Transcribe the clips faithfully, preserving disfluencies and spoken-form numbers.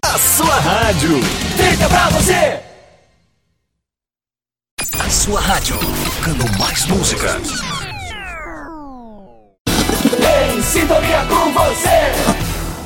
A sua rádio. Fica pra você. A sua rádio. Tocando mais música. Em sintonia com você.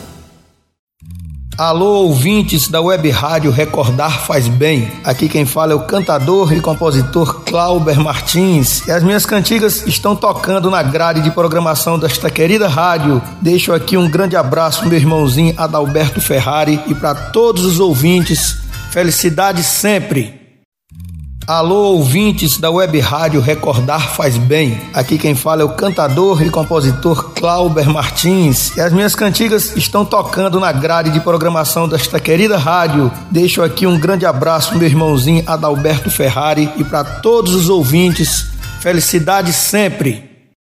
Alô, ouvintes da Web Rádio Recordar Faz Bem. Aqui quem fala é o cantador e compositor Clauber Martins. E as minhas cantigas estão tocando na grade de programação desta querida rádio. Deixo aqui um grande abraço pro meu irmãozinho Adalberto Ferrari e para todos os ouvintes. Felicidade sempre. Alô, ouvintes da Web Rádio Recordar Faz Bem. Aqui quem fala é o cantador e compositor Clauber Martins. E as minhas cantigas estão tocando na grade de programação desta querida rádio. Deixo aqui um grande abraço pro meu irmãozinho Adalberto Ferrari e para todos os ouvintes. Felicidade sempre.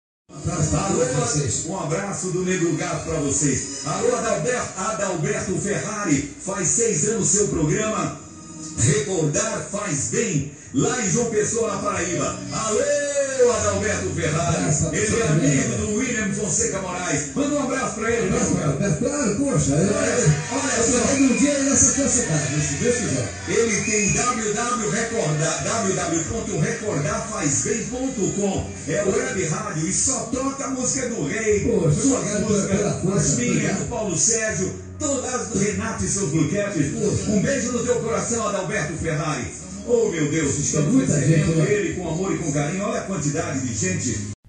Um abraço do Nego Gato pra vocês. Alô, Adalberto, Adalberto Ferrari. Faz seis anos seu programa Recordar Faz Bem, lá em João Pessoa, na Paraíba. Alô, Adalberto Ferrari. Ele é amigo do William Fonseca Moraes. Manda um abraço pra ele, né? Claro, poxa. Olha só, um dia nessa tua cidade, se Deus quiser. Ele tem w w w ponto recordar faz bem ponto com. É web rádio e só toca a música do Rei. Poxa, suas músicas, as minhas, do Paulo Sérgio, todas do Renato e seus Bluecaps. Um beijo no teu coração, Adalberto Ferrari. Oh, meu Deus, estamos recebendo ele com amor e com carinho. Olha a quantidade de gente.